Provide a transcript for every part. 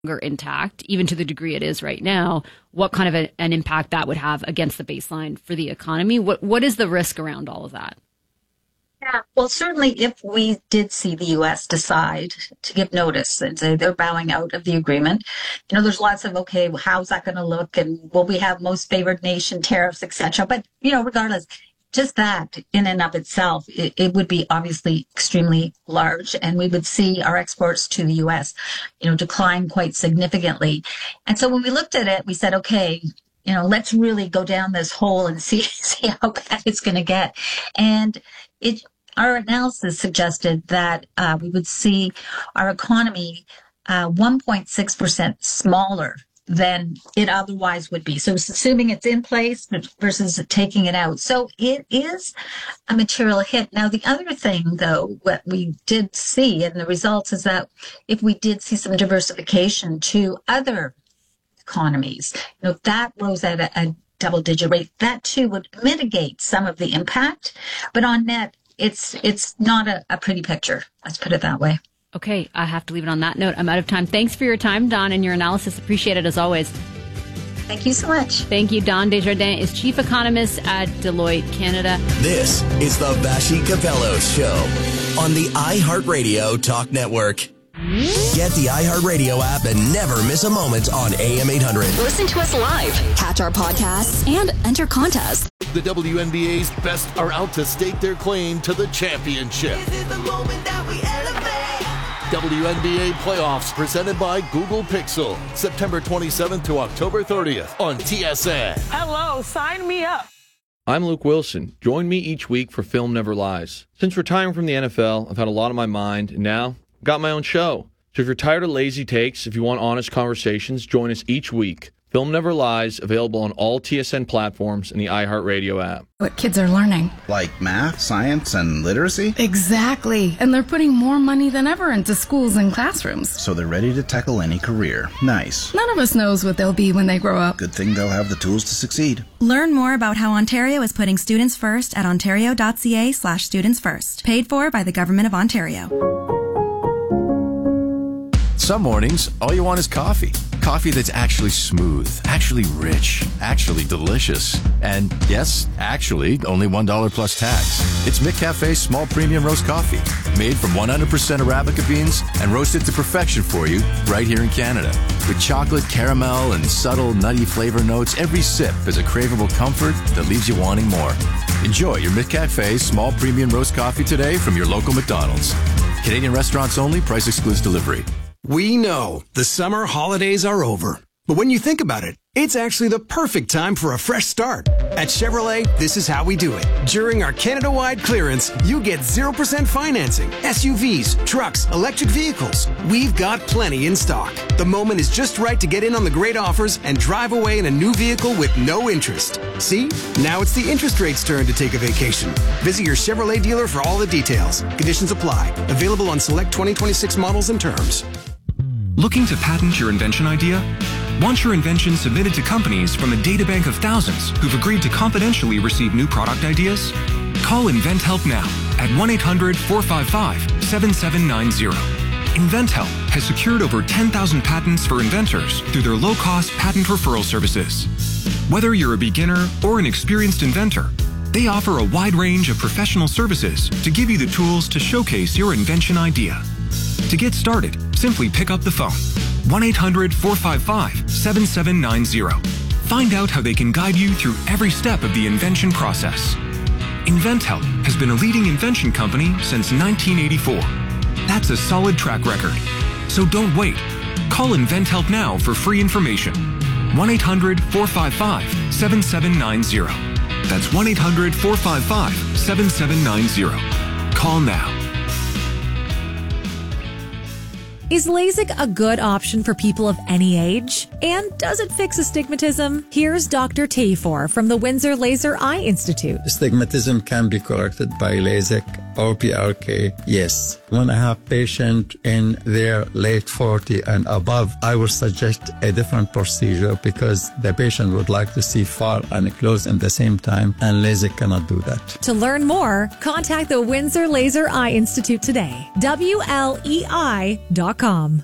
intact, even to the degree it is right now, what kind of an impact that would have against the baseline for the economy? What is the risk around all of that? Yeah, well, certainly if we did see the U.S. decide to give notice and say they're bowing out of the agreement, there's lots of, okay, how's that going to look? And will we have most favored nation tariffs, et cetera? But, regardless, just that in and of itself, it would be obviously extremely large. And we would see our exports to the U.S., decline quite significantly. And so when we looked at it, we said, okay, let's really go down this hole and see how bad it's going to get. And our analysis suggested that we would see our economy 1.6% smaller than it otherwise would be. So it's assuming it's in place versus taking it out. So it is a material hit. Now, the other thing, though, what we did see in the results is that if we did see some diversification to other economies, if that rose at a double-digit rate, that too would mitigate some of the impact. But on net, it's not a pretty picture. Let's put it that way. Okay, I have to leave it on that note. I'm out of time. Thanks for your time, Dawn, and your analysis. Appreciate it as always. Thank you so much. Thank you. Dawn Desjardins is Chief Economist at Deloitte Canada. This is the Vassy Capello Show on the iHeartRadio Talk Network. Get the iHeartRadio app and never miss a moment on AM 800. Listen to us live, catch our podcasts, and enter contests. The WNBA's best are out to stake their claim to the championship. This is the moment that we elevate. WNBA playoffs presented by Google Pixel. September 27th to October 30th on TSN. Hello, sign me up. I'm Luke Wilson. Join me each week for Film Never Lies. Since retiring from the NFL, I've had a lot on my mind, and now I've got my own show. So if you're tired of lazy takes, if you want honest conversations, join us each week. Film Never Lies, available on all TSN platforms and the iHeartRadio app. What kids are learning. Like math, science, and literacy? Exactly. And they're putting more money than ever into schools and classrooms. So they're ready to tackle any career. Nice. None of us knows what they'll be when they grow up. Good thing they'll have the tools to succeed. Learn more about how Ontario is putting students first at ontario.ca/students first. Paid for by the Government of Ontario. Some mornings, all you want is coffee. Coffee that's actually smooth, actually rich, actually delicious. And yes, actually, only $1 plus tax. It's McCafe's small premium roast coffee, made from 100% Arabica beans and roasted to perfection for you right here in Canada. With chocolate, caramel, and subtle nutty flavor notes, every sip is a craveable comfort that leaves you wanting more. Enjoy your McCafe's small premium roast coffee today from your local McDonald's. Canadian restaurants only, price excludes delivery. We know the summer holidays are over, but when you think about it, it's actually the perfect time for a fresh start. At Chevrolet, this is how we do it. During our Canada-wide clearance, you get 0% financing, SUVs, trucks, electric vehicles. We've got plenty in stock. The moment is just right to get in on the great offers and drive away in a new vehicle with no interest. See? Now it's the interest rate's turn to take a vacation. Visit your Chevrolet dealer for all the details. Conditions apply. Available on select 2026 models and terms. Looking to patent your invention idea? Want your invention submitted to companies from a databank of thousands who've agreed to confidentially receive new product ideas? Call InventHelp now at 1-800-455-7790. InventHelp has secured over 10,000 patents for inventors through their low-cost patent referral services. Whether you're a beginner or an experienced inventor, they offer a wide range of professional services to give you the tools to showcase your invention idea. To get started, simply pick up the phone, 1-800-455-7790. Find out how they can guide you through every step of the invention process. InventHelp has been a leading invention company since 1984. That's a solid track record. So don't wait. Call InventHelp now for free information. 1-800-455-7790. That's 1-800-455-7790. Call now. Is LASIK a good option for people of any age? And does it fix astigmatism? Here's Dr. Tafor from the Windsor Laser Eye Institute. Astigmatism can be corrected by LASIK or PRK, yes. When I have patients in their late 40 and above, I would suggest a different procedure because the patient would like to see far and close in the same time, and LASIK cannot do that. To learn more, contact the Windsor Laser Eye Institute today. WLEI.com.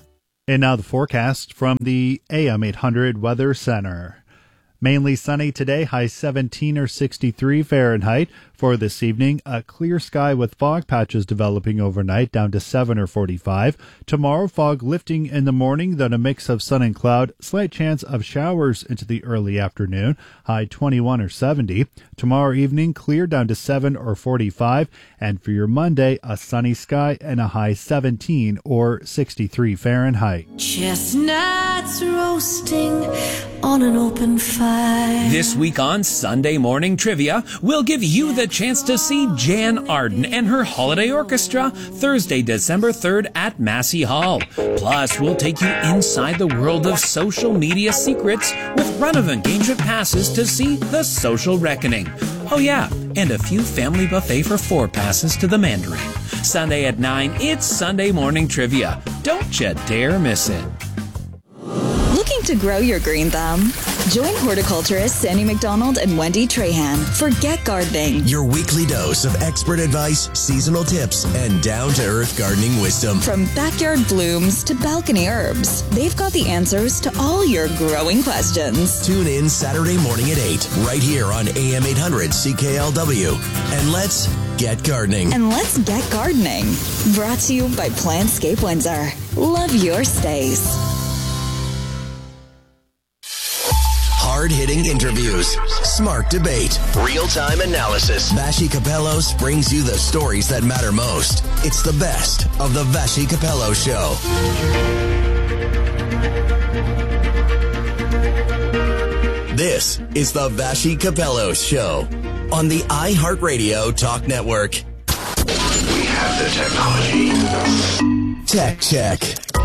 And now the forecast from the AM 800 Weather Center. Mainly sunny today, high 17 or 63 Fahrenheit. For this evening, a clear sky with fog patches developing overnight, down to 7 or 45. Tomorrow, fog lifting in the morning, then a mix of sun and cloud. Slight chance of showers into the early afternoon, high 21 or 70. Tomorrow evening, clear, down to 7 or 45. And for your Monday, a sunny sky and a high 17 or 63 Fahrenheit. Chestnuts roasting on an open fire. This week on Sunday Morning Trivia, we'll give you the chance to see Jan Arden and her holiday orchestra Thursday, December 3rd at Massey Hall. Plus, we'll take you inside the world of social media secrets with run-of-engagement passes to see The Social Reckoning. Oh yeah, and a few family buffet for 4 passes to the Mandarin. Sunday at 9, it's Sunday Morning Trivia. Don't you dare miss it. Looking to grow your green thumb? Join horticulturists Sandy McDonald and Wendy Trahan for Get Gardening. Your weekly dose of expert advice, seasonal tips, and down-to-earth gardening wisdom. From backyard blooms to balcony herbs, they've got the answers to all your growing questions. Tune in Saturday morning at 8, right here on AM 800 CKLW. And let's get gardening. And let's get gardening. Brought to you by Plantscape Windsor. Love your stays. Hard-hitting interviews, smart debate, real-time analysis. Vassy Kapelos brings you the stories that matter most. It's the best of the Vassy Kapelos Show. This is the Vassy Kapelos Show on the iHeartRadio Talk Network. We have the technology. Tech Check.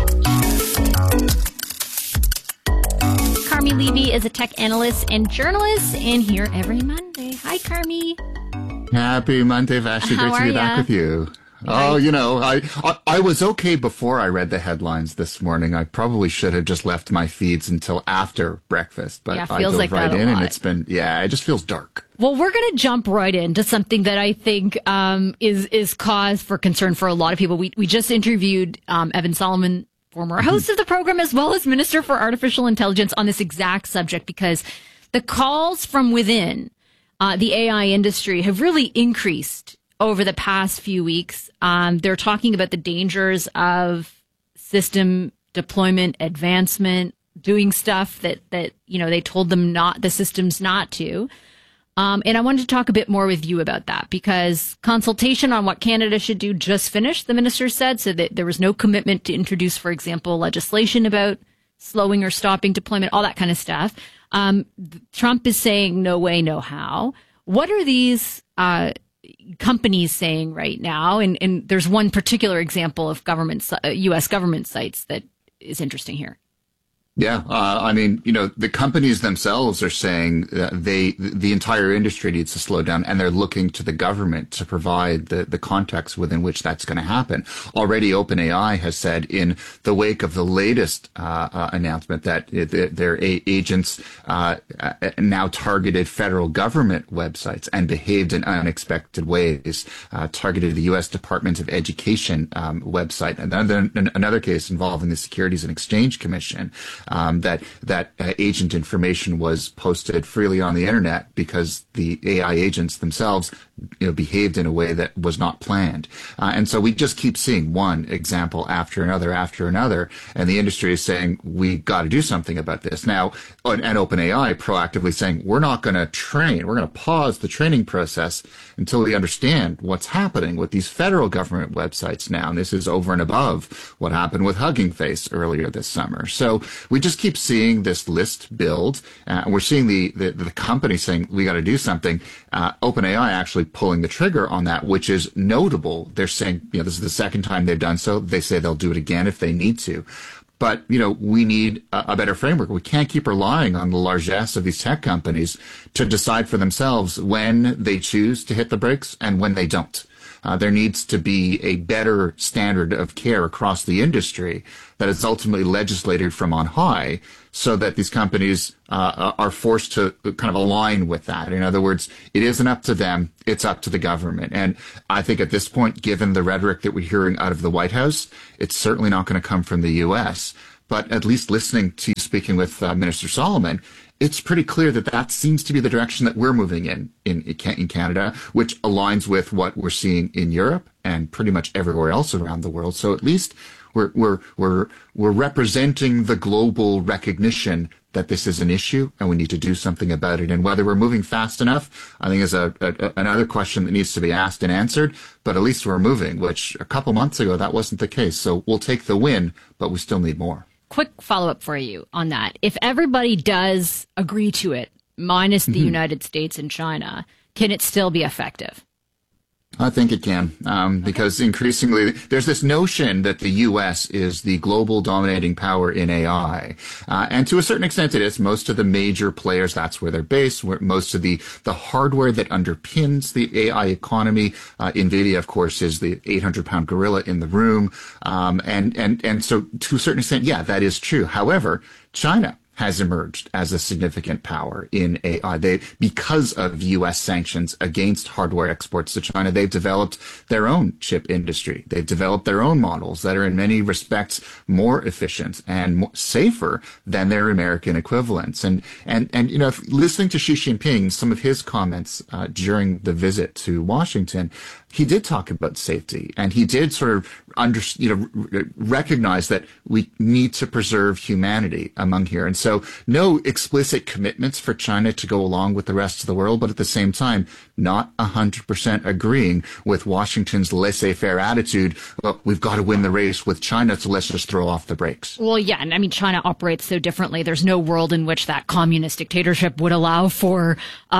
Carmi Levy is a tech analyst and journalist, and here every Monday. Hi, Carmi. Happy Monday, Vassy. Great to be back with you. Oh, you know, I was okay before I read the headlines this morning. I probably should have just left my feeds until after breakfast, but I dove right in, and it's been, it just feels dark. Well, we're going to jump right into something that I think is cause for concern for a lot of people. We just interviewed Evan Solomon, former host of the program, as well as Minister for Artificial Intelligence, on this exact subject, because the calls from within the AI industry have really increased over the past few weeks. They're talking about the dangers of system deployment, advancement, doing stuff that they told them the systems not to. And I wanted to talk a bit more with you about that, because consultation on what Canada should do just finished, the minister said, so that there was no commitment to introduce, for example, legislation about slowing or stopping deployment, all that kind of stuff. Trump is saying no way, no how. What are these companies saying right now? And there's one particular example of U.S. government sites that is interesting here. Yeah, I mean, the companies themselves are saying the entire industry needs to slow down, and they're looking to the government to provide the context within which that's going to happen. Already, OpenAI has said in the wake of the latest announcement that their agents now targeted federal government websites and behaved in unexpected ways, targeted the U.S. Department of Education website. And another case involving the Securities and Exchange Commission. That agent information was posted freely on the internet because the AI agents themselves, behaved in a way that was not planned. And so we just keep seeing one example after another, and the industry is saying, we got to do something about this. Now, and OpenAI proactively saying, we're not going to train, we're going to pause the training process until we understand what's happening with these federal government websites now. And this is over and above what happened with Hugging Face earlier this summer. So we just keep seeing this list build. We're seeing the company saying, we got to do something. OpenAI actually pulling the trigger on that, which is notable. They're saying, this is the second time they've done so. They say they'll do it again if they need to. But, we need a better framework. We can't keep relying on the largesse of these tech companies to decide for themselves when they choose to hit the brakes and when they don't. There needs to be a better standard of care across the industry that is ultimately legislated from on high, so that these companies are forced to kind of align with that. In other words, it isn't up to them, it's up to the government. And I think at this point, given the rhetoric that we're hearing out of the White House, it's certainly not going to come from the U.S., but at least listening to you speaking with Minister Solomon, it's pretty clear that that seems to be the direction that we're moving in Canada, which aligns with what we're seeing in Europe and pretty much everywhere else around the world. So at least we're representing the global recognition that this is an issue and we need to do something about it. And whether we're moving fast enough, I think is another question that needs to be asked and answered. But at least we're moving, which a couple months ago, that wasn't the case. So we'll take the win, but we still need more. Quick follow-up for you on that. If everybody does agree to it, minus the United States and China, can it still be effective? I think it can, because increasingly there's this notion that the U.S. is the global dominating power in AI. And to a certain extent it is. Most of the major players, that's where they're based. Where most of the hardware that underpins the AI economy, NVIDIA, of course, is the 800-pound gorilla in the room. And so to a certain extent, yeah, that is true. However, China has emerged as a significant power in AI. Because of U.S. sanctions against hardware exports to China, they've developed their own chip industry. They've developed their own models that are in many respects more efficient and safer than their American equivalents. And you know, listening to Xi Jinping, some of his comments during the visit to Washington, he did talk about safety, and he did sort of recognize that we need to preserve humanity among here. And so no explicit commitments for China to go along with the rest of the world, but at the same time, not 100% agreeing with Washington's laissez-faire attitude. Well, we've got to win the race with China, so let's just throw off the brakes. Well, yeah, and I mean, China operates so differently. There's no world in which that communist dictatorship would allow for,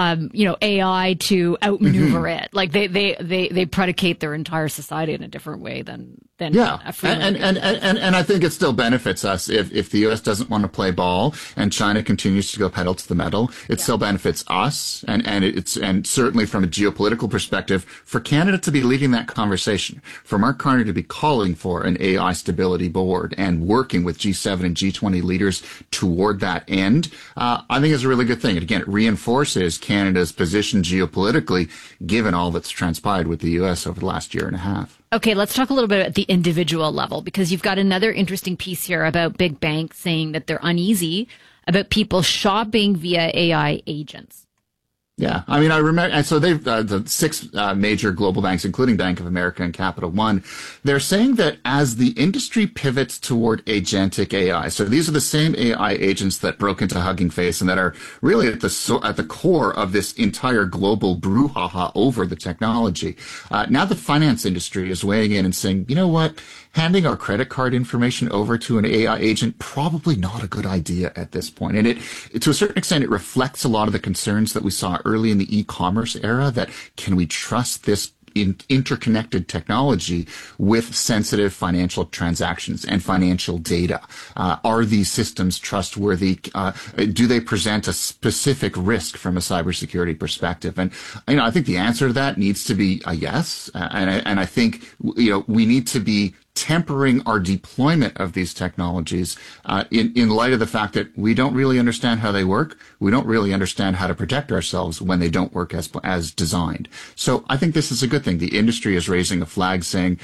AI to outmaneuver it. Like they predicate their entire society in a different way than a free and I think it still benefits us if the U.S. doesn't want to play ball and China continues to go pedal to the metal. It still benefits us, and certainly from a geopolitical perspective, for Canada to be leading that conversation, for Mark Carney to be calling for an AI stability board and working with G7 and G20 leaders toward that end, I think is a really good thing. And again, it reinforces Canada's position geopolitically, given all that's transpired with the U.S. over the last year and a half. Okay, let's talk a little bit at the individual level, because you've got another interesting piece here about big banks saying that they're uneasy about people shopping via AI agents. Yeah, I mean, I remember, and so they've, the six major global banks, including Bank of America and Capital One, they're saying that as the industry pivots toward agentic AI, so these are the same AI agents that broke into Hugging Face and that are really at the core of this entire global brouhaha over the technology. Now the finance industry is weighing in and saying, you know what? Handing our credit card information over to an AI agent, probably not a good idea at this point. And it, to a certain extent, it reflects a lot of the concerns that we saw early in the e-commerce era, that can we trust this interconnected technology with sensitive financial transactions and financial data? Are these systems trustworthy? Do they present a specific risk from a cybersecurity perspective? And, you know, I think the answer to that needs to be a yes. And I think, you know, we need to be tempering our deployment of these technologies in light of the fact that we don't really understand how they work. We don't really understand how to protect ourselves when they don't work as designed. So I think this is a good thing. The industry is raising a flag saying,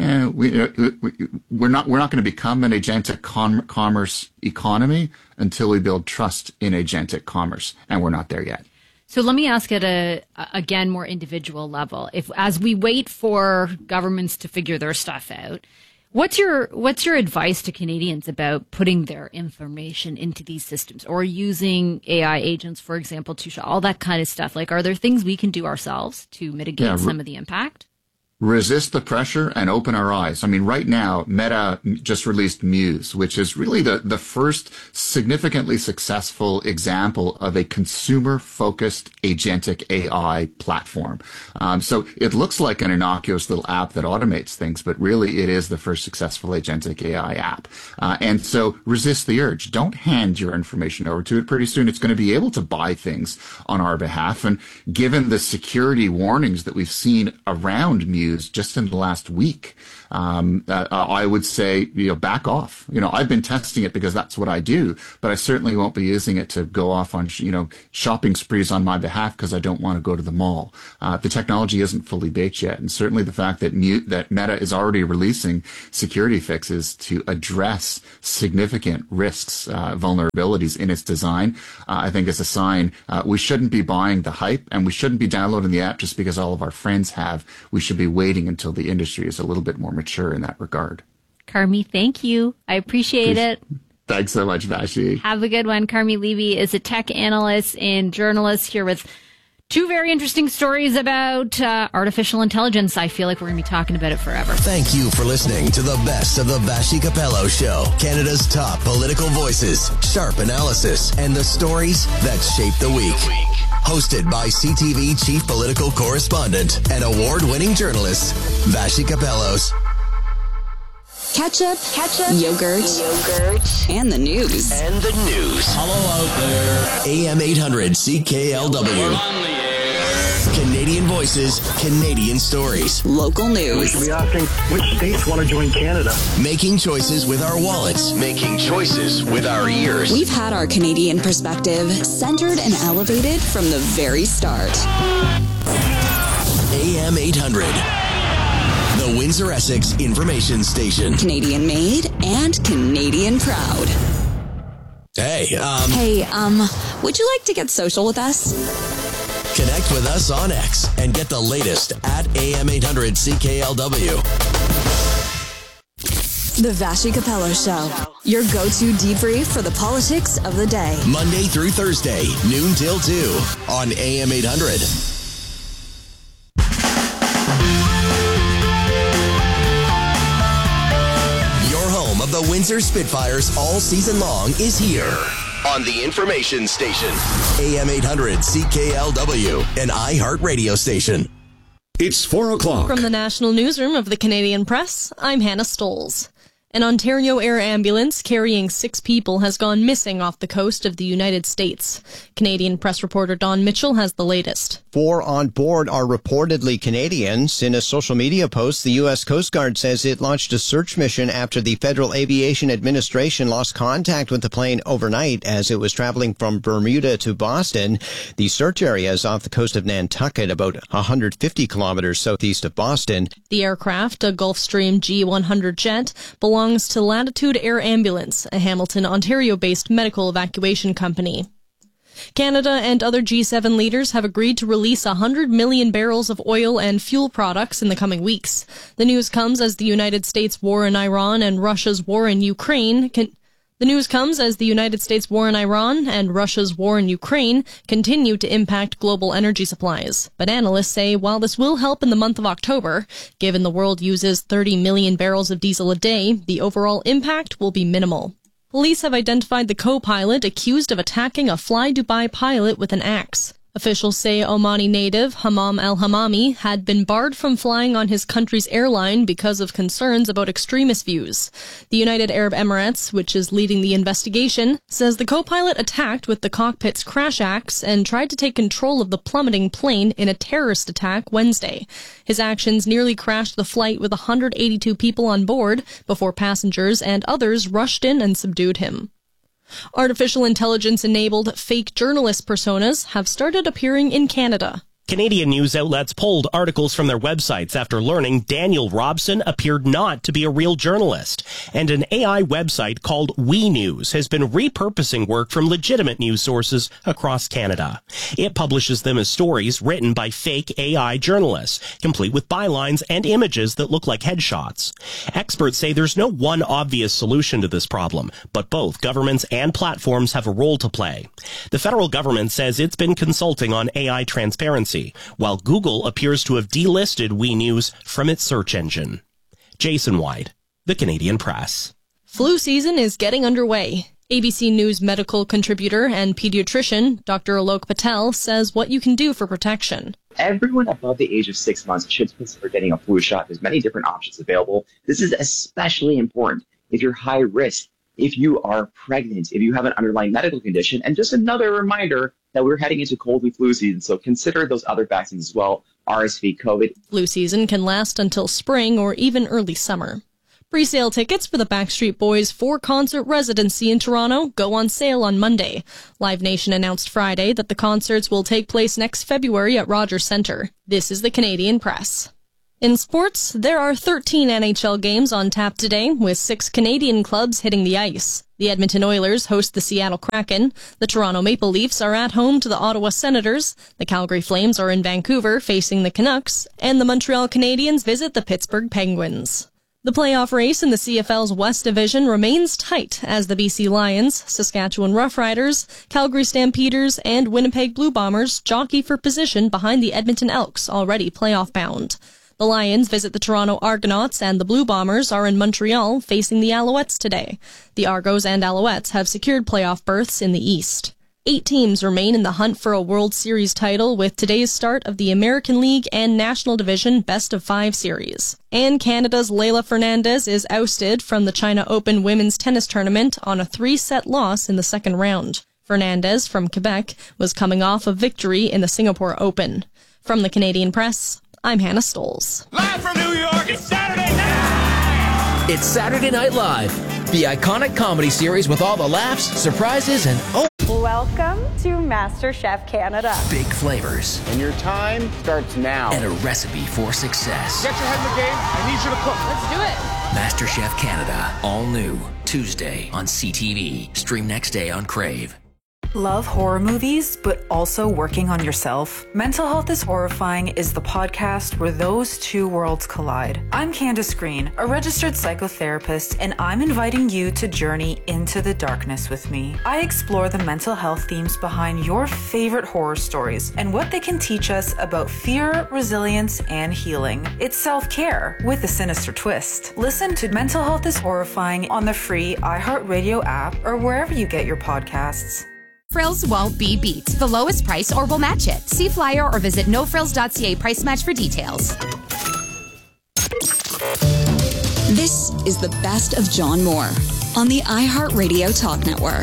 we're not going to become an agentic commerce economy until we build trust in agentic commerce, and we're not there yet. So let me ask at a again more individual level. If as we wait for governments to figure their stuff out, what's your advice to Canadians about putting their information into these systems or using AI agents, for example, to all that kind of stuff? Like, are there things we can do ourselves to mitigate some of the impact? Resist the pressure and open our eyes. I mean, right now, Meta just released Muse, which is really the first significantly successful example of a consumer-focused agentic AI platform. So it looks like an innocuous little app that automates things, but really it is the first successful agentic AI app. And so resist the urge. Don't hand your information over to it. Pretty soon it's going to be able to buy things on our behalf. And given the security warnings that we've seen around Muse just in the last week, I would say, back off. I've been testing it because that's what I do, but I certainly won't be using it to go off on, shopping sprees on my behalf because I don't want to go to the mall. The technology isn't fully baked yet. And certainly the fact that Meta is already releasing security fixes to address significant risks, vulnerabilities in its design, I think is a sign we shouldn't be buying the hype, and we shouldn't be downloading the app just because all of our friends have. We should be waiting until the industry is a little bit more mature in that regard. Carmi, thank you. I appreciate it. Thanks so much, Vashi. Have a good one. Carmi Levy is a tech analyst and journalist here with two very interesting stories about artificial intelligence. I feel like we're going to be talking about it forever. Thank you for listening to the best of the Vashi Capello Show. Canada's top political voices, sharp analysis, and the stories that shape the week. Hosted by CTV Chief Political Correspondent and award-winning journalist, Vashi Capellos. Ketchup, yogurt, and the news. Hello out there. AM 800 CKLW. Canadian voices, Canadian stories. Local news. We should be asking which states want to join Canada. Making choices with our wallets. Making choices with our ears. We've had our Canadian perspective centered and elevated from the very start. AM 800. The Windsor Essex Information Station. Canadian made and Canadian proud. Hey, would you like to get social with us? Connect with us on X and get the latest at AM 800 CKLW. The Vashi Capello Show. Your go-to debrief for the politics of the day. Monday through Thursday, noon till 2 on AM 800. Of the Windsor Spitfires all season long is here on the Information Station. AM 800 CKLW, an iHeart radio station. It's 4 o'clock. From the National Newsroom of the Canadian Press, I'm Hannah Stolz. An Ontario Air ambulance carrying 6 people has gone missing off the coast of the United States. Canadian Press reporter Don Mitchell has the latest. 4 on board are reportedly Canadians. In a social media post, the U.S. Coast Guard says it launched a search mission after the Federal Aviation Administration lost contact with the plane overnight as it was traveling from Bermuda to Boston. The search area is off the coast of Nantucket, about 150 kilometers southeast of Boston. The aircraft, a Gulfstream G100 jet, belongs to Latitude Air Ambulance, a Hamilton, Ontario-based medical evacuation company. Canada and other G7 leaders have agreed to release 100 million barrels of oil and fuel products in the coming weeks. The news comes as the United States war in Iran and Russia's war in Ukraine continue to impact global energy supplies. But analysts say while this will help in the month of October, given the world uses 30 million barrels of diesel a day, the overall impact will be minimal. Police have identified the co-pilot accused of attacking a Fly Dubai pilot with an axe. Officials say Omani native Hammam al-Hammami had been barred from flying on his country's airline because of concerns about extremist views. The United Arab Emirates, which is leading the investigation, says the co-pilot attacked with the cockpit's crash axe and tried to take control of the plummeting plane in a terrorist attack Wednesday. His actions nearly crashed the flight with 182 people on board before passengers and others rushed in and subdued him. Artificial intelligence-enabled fake journalist personas have started appearing in Canada. Canadian news outlets pulled articles from their websites after learning Daniel Robson appeared not to be a real journalist. And an AI website called We News has been repurposing work from legitimate news sources across Canada. It publishes them as stories written by fake AI journalists, complete with bylines and images that look like headshots. Experts say there's no one obvious solution to this problem, but both governments and platforms have a role to play. The federal government says it's been consulting on AI transparency, while Google appears to have delisted We News from its search engine. Jason White, The Canadian Press. Flu season is getting underway. ABC News medical contributor and pediatrician Dr. Alok Patel says what you can do for protection. Everyone above the age of 6 months should consider getting a flu shot. There's many different options available. This is especially important if you're high risk, if you are pregnant, if you have an underlying medical condition. And just another reminder, that we're heading into cold and flu season. So consider those other vaccines as well, RSV, COVID. Flu season can last until spring or even early summer. Pre-sale tickets for the Backstreet Boys 4-concert residency in Toronto go on sale on Monday. Live Nation announced Friday that the concerts will take place next February at Rogers Centre. This is the Canadian Press. In sports, there are 13 NHL games on tap today, with 6 Canadian clubs hitting the ice. The Edmonton Oilers host the Seattle Kraken, the Toronto Maple Leafs are at home to the Ottawa Senators, the Calgary Flames are in Vancouver facing the Canucks, and the Montreal Canadiens visit the Pittsburgh Penguins. The playoff race in the CFL's West Division remains tight as the BC Lions, Saskatchewan Roughriders, Calgary Stampeders, and Winnipeg Blue Bombers jockey for position behind the Edmonton Elks, already playoff bound. The Lions visit the Toronto Argonauts, and the Blue Bombers are in Montreal facing the Alouettes today. The Argos and Alouettes have secured playoff berths in the East. 8 teams remain in the hunt for a World Series title with today's start of the American League and National Division Best of 5 series. And Canada's Leylah Fernandez is ousted from the China Open women's tennis tournament on a 3-set loss in the second round. Fernandez, from Quebec, was coming off a victory in the Singapore Open. From the Canadian Press, I'm Hannah Stoles. Live from New York, it's Saturday night! It's Saturday Night Live, the iconic comedy series with all the laughs, surprises, and welcome to MasterChef Canada. Big flavors. And your time starts now. And a recipe for success. Get your head in the game. I need you to cook. Let's do it. MasterChef Canada, all new, Tuesday on CTV. Stream next day on Crave. Love horror movies, but also working on yourself? Mental Health is Horrifying is the podcast where those two worlds collide. I'm Candace Green, a registered psychotherapist, and I'm inviting you to journey into the darkness with me. I explore the mental health themes behind your favorite horror stories and what they can teach us about fear, resilience, and healing. It's self-care with a sinister twist. Listen to Mental Health is Horrifying on the free iHeartRadio app or wherever you get your podcasts. Frills won't be beat. The lowest price or we'll match it. See flyer or visit nofrills.ca price match for details. This is the best of John Moore on the iHeartRadio Talk Network.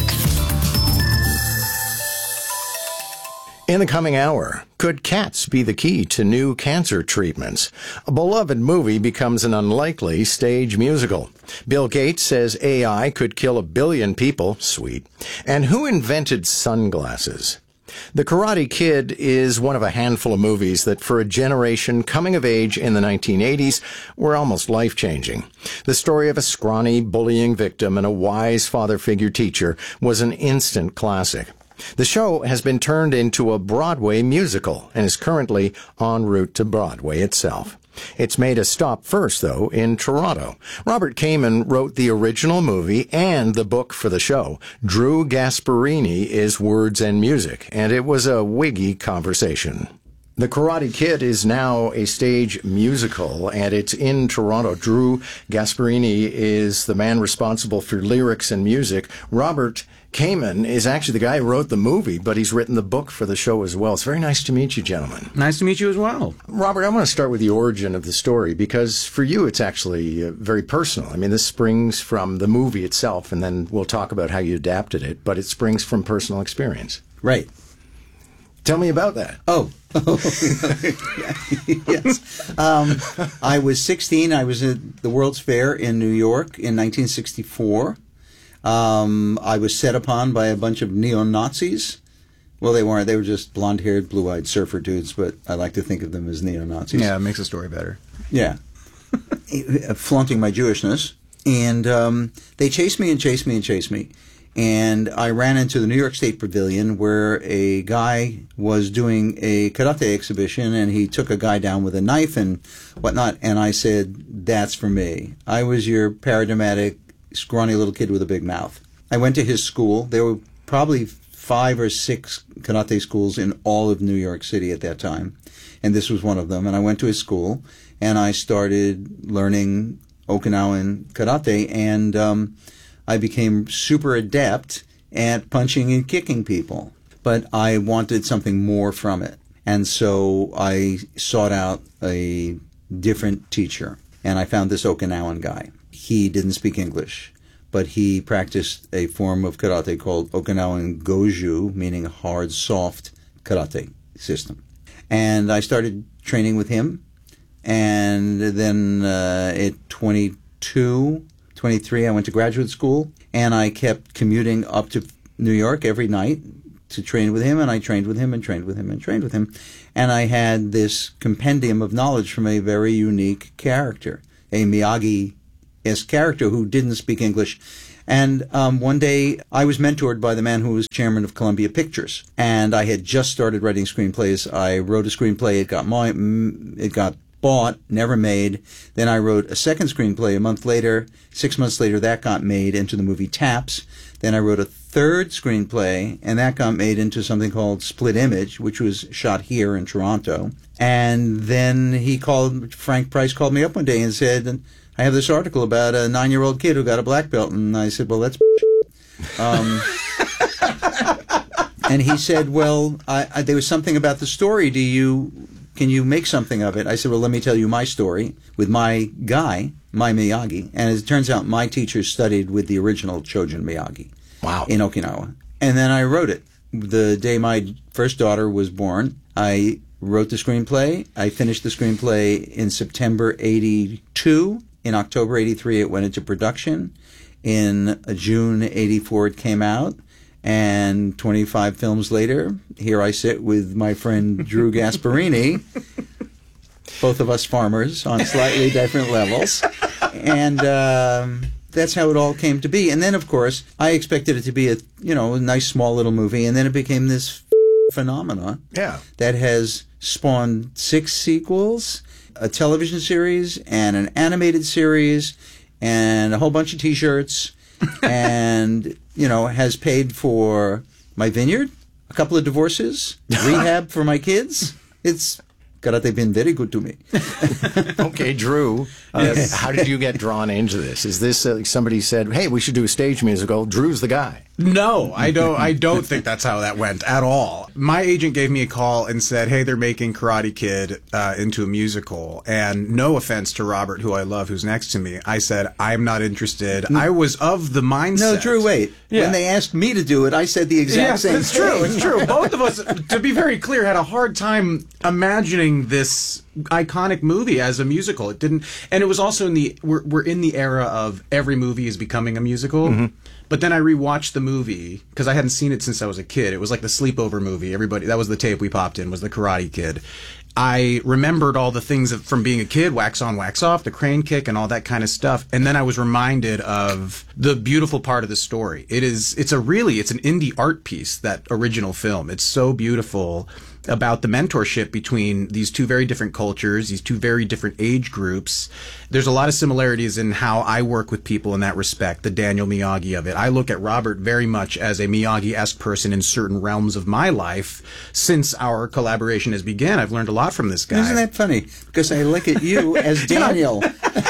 In the coming hour, could cats be the key to new cancer treatments? A beloved movie becomes an unlikely stage musical. Bill Gates says AI could kill 1 billion people. Sweet. And who invented sunglasses? The Karate Kid is one of a handful of movies that for a generation coming of age in the 1980s were almost life-changing. The story of a scrawny bullying victim and a wise father figure teacher was an instant classic. The show has been turned into a Broadway musical and is currently en route to Broadway itself. It's made a stop first, though, in Toronto. Robert Kamen wrote the original movie and the book for the show. Drew Gasparini is words and music, and it was a wiggy conversation. The Karate Kid is now a stage musical, and it's in Toronto. Drew Gasparini is the man responsible for lyrics and music. Robert Kamen is actually the guy who wrote the movie, but he's written the book for the show as well. It's very nice to meet you, gentlemen. Nice to meet you as well. Robert, I want to start with the origin of the story, because for you it's actually very personal. I mean, this springs from the movie itself, and then we'll talk about how you adapted it, but it springs from personal experience. Right. Tell me about that. Oh. Yes. I was 16. I was at the World's Fair in New York in 1964. I was set upon by a bunch of neo-Nazis. Well, they weren't. They were just blonde-haired, blue-eyed surfer dudes, but I like to think of them as neo-Nazis. Yeah, it makes the story better. Yeah. Flaunting my Jewishness. And they chased me and chased me and chased me. And I ran into the New York State Pavilion where a guy was doing a karate exhibition, and he took a guy down with a knife and whatnot. And I said, that's for me. I was your paradigmatic, scrawny little kid with a big mouth. I went to his school. There were probably 5 or 6 karate schools in all of New York City at that time, and this was one of them. And I went to his school, and I started learning Okinawan karate, and I became super adept at punching and kicking people. But I wanted something more from it, and so I sought out a different teacher, and I found this Okinawan guy. He didn't speak English, but he practiced a form of karate called Okinawan Goju, meaning hard, soft karate system. And I started training with him. And then at 22, 23, I went to graduate school, and I kept commuting up to New York every night to train with him, and I trained with him and trained with him and trained with him. And I had this compendium of knowledge from a very unique character, a Miyagi-esque character who didn't speak English. And one day I was mentored by the man who was chairman of Columbia Pictures, and I had just started writing screenplays. I wrote a screenplay. It got bought, never made. Then I wrote a second screenplay a month later. 6 months later, that got made into the movie Taps. Then I wrote a third screenplay, and that got made into something called Split Image, which was shot here in Toronto. And then Frank Price called me up one day and said, I have this article about a 9-year-old kid who got a black belt. And I said, well, that's and he said, well, there was something about the story. Can you make something of it? I said, well, let me tell you my story with my guy, my Miyagi. And as it turns out, my teacher studied with the original Chojun Miyagi. Wow. In Okinawa. And then I wrote it. The day my first daughter was born, I wrote the screenplay. I finished the screenplay in September 82. In October 83, it went into production. In June 84, it came out. And 25 films later, here I sit with my friend Drew Gasparini, both of us farmers on slightly different levels. And that's how it all came to be. And then, of course, I expected it to be a nice small little movie, and then it became this phenomena that has spawned 6 sequels, a television series, and an animated series, and a whole bunch of T-shirts, and has paid for my vineyard, a couple of divorces, rehab for my kids. It's karate been very good to me. Okay, Drew, Yes. how did you get drawn into this? Is this somebody said, hey, we should do a stage musical? Drew's the guy. No, I don't think that's how that went at all. My agent gave me a call and said, hey, they're making Karate Kid into a musical. And no offense to Robert, who I love, who's next to me, I said, I'm not interested. I was of the mindset. No, Drew, wait. Yeah. When they asked me to do it, I said the exact same it's thing. true. It's true. Both of us, to be very clear, had a hard time imagining this iconic movie as a musical. It didn't, and it was also we're in the era of every movie is becoming a musical. Mm-hmm. But then I rewatched the movie because I hadn't seen it since I was a kid. It was like the sleepover movie. That was the tape we popped in, was the Karate Kid. I remembered all the things from being a kid, wax on, wax off, the crane kick and all that kind of stuff. And then I was reminded of the beautiful part of the story. It's an indie art piece, that original film. It's so beautiful about the mentorship between these two very different cultures, these two very different age groups. There's a lot of similarities in how I work with people in that respect, the Daniel Miyagi of it. I look at Robert very much as a Miyagi-esque person in certain realms of my life. Since our collaboration has begun, I've learned a lot from this guy. Isn't that funny? Because I look at you as Daniel.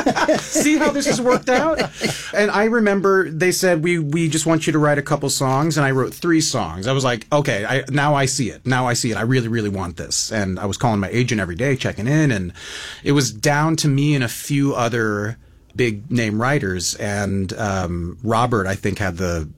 See how this has worked out? And I remember they said, we just want you to write a couple songs, and I wrote 3 songs. I was like, okay, now I see it. I really want this. And I was calling my agent every day, checking in, and it was down to me and a few other big name writers, and Robert, I think, had the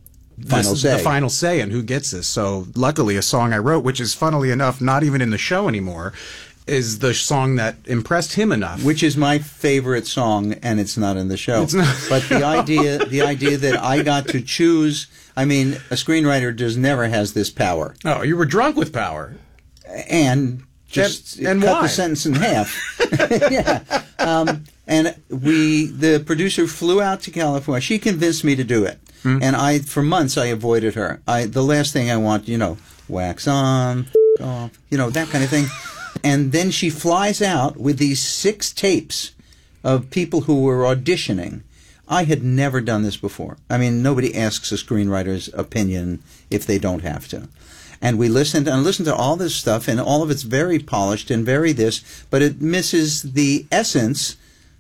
final say in who gets this. So luckily a song I wrote, which is funnily enough not even in the show anymore, is the song that impressed him enough. Which is my favorite song, and it's not in the show. But the idea that I got to choose, I mean, a screenwriter never has this power. Oh, you were drunk with power. And just and cut why? the sentence in half. Yeah. And the producer flew out to California. She convinced me to do it. Mm. And for months, I avoided her. The last thing I want, wax on, off, that kind of thing. And then she flies out with these 6 tapes of people who were auditioning. I had never done this before. I mean, nobody asks a screenwriter's opinion if they don't have to. And we listened to all this stuff, and all of it's very polished and very this, but it misses the essence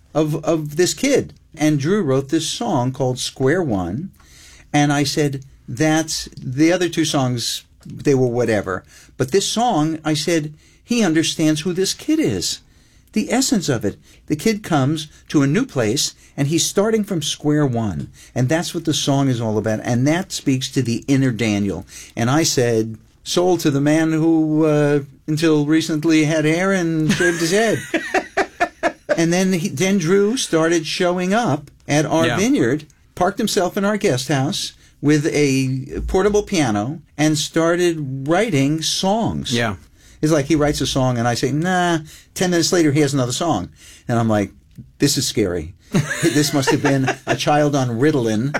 of this kid. And Drew wrote this song called Square One, and I said, that's the other 2 songs, they were whatever. But this song, I said, he understands who this kid is. the essence of it. The kid comes to a new place, and he's starting from square one. And that's what the song is all about. And that speaks to the inner Daniel. And I said, sold to the man who, until recently, had hair and shaved his head. And then Drew started showing up at our vineyard, parked himself in our guest house with a portable piano, and started writing songs. Yeah. It's like he writes a song, and I say, nah. 10 minutes later, he has another song. And I'm like, this is scary. This must have been a child on Ritalin.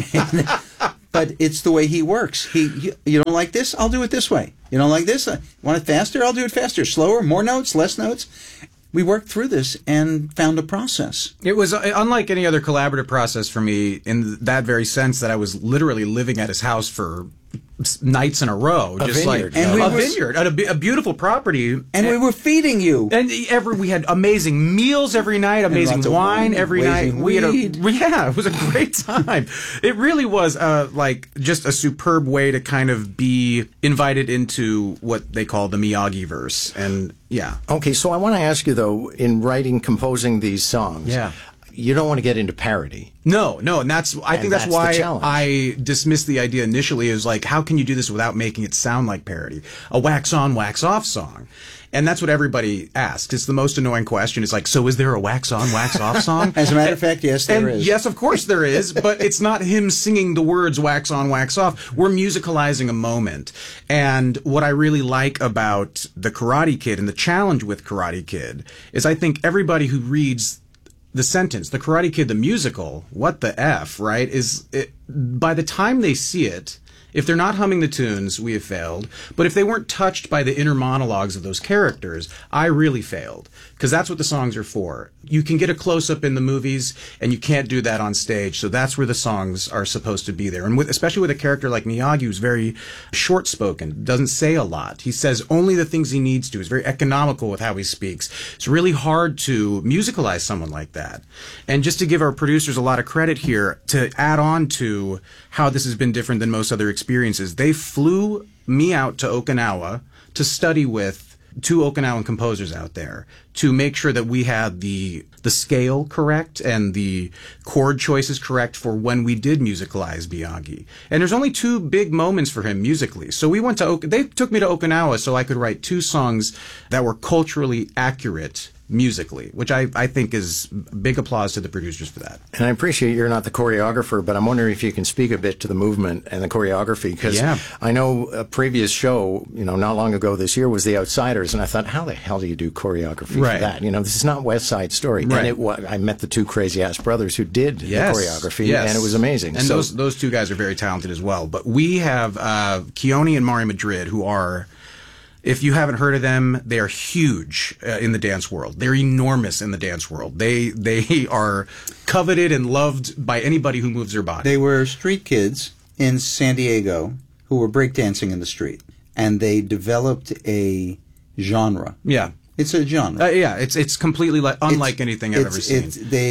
But it's the way he works. You don't like this? I'll do it this way. You don't like this? Want it faster? I'll do it faster. Slower? More notes? Less notes? We worked through this and found a process. It was unlike any other collaborative process for me in that very sense that I was literally living at his house for nights in a row, a vineyard, a beautiful property, and we were feeding you. And we had amazing meals every night, amazing wine every night. It was a great time. It really was like just a superb way to kind of be invited into what they call the Miyagi-verse, and yeah. Okay, so I want to ask you though, in composing these songs, you don't want to get into parody. No, and I think that's why I dismissed the idea initially, is like, how can you do this without making it sound like parody? A wax on, wax off song. And that's what everybody asks. It's the most annoying question. It's like, so is there a wax on, wax off song? As a matter of fact, yes, there is. Yes, of course there is, but it's not him singing the words wax on, wax off. We're musicalizing a moment. And what I really like about The Karate Kid and the challenge with Karate Kid is I think everybody who reads the sentence, The Karate Kid, the musical, what the F, right? By the time they see it, if they're not humming the tunes, we have failed. But if they weren't touched by the inner monologues of those characters, I really failed. Because that's what the songs are for. You can get a close-up in the movies, and you can't do that on stage. So that's where the songs are supposed to be there. And especially with a character like Miyagi, who's very short-spoken, doesn't say a lot. He says only the things he needs to. He's very economical with how he speaks. It's really hard to musicalize someone like that. And just to give our producers a lot of credit here, to add on to how this has been different than most other experiences, they flew me out to Okinawa to study with two Okinawan composers out there to make sure that we had the scale correct and the chord choices correct for when we did musicalize Miyagi. And there's only two big moments for him musically. So they took me to Okinawa so I could write two songs that were culturally accurate musically, which I think is big applause to the producers for that. And I appreciate you're not the choreographer, but I'm wondering if you can speak a bit to the movement and the choreography, because I know a previous show, not long ago this year, was The Outsiders, and I thought, how the hell do you do choreography for that? This is not West Side Story. Right. And I met the two crazy-ass brothers who did the choreography, and it was amazing. And those two guys are very talented as well. But we have Keone and Mari Madrid, who are... If you haven't heard of them, they are huge in the dance world. They're enormous in the dance world. They are coveted and loved by anybody who moves their body. They were street kids in San Diego who were breakdancing in the street, and they developed a genre. Yeah. It's a genre. It's completely unlike anything I've ever seen.